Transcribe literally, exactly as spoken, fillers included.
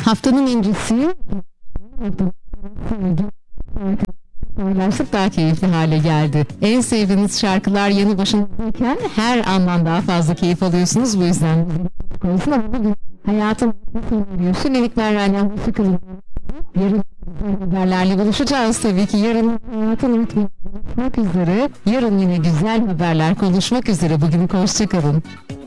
Haftanın incisi paylaştık, daha keyifli hale geldi. En sevdiğiniz şarkılar yanı başındayken her andan daha fazla keyif alıyorsunuz, bu yüzden konusunda bugün hayatın sonluyorsun. Melik Berra'yla sıkılın. Yarın haberlerle buluşacağız tabii ki. Yarın hayatın unutmak üzere. Yarın yine güzel haberler konuşmak üzere. Bugün hoşçakalın.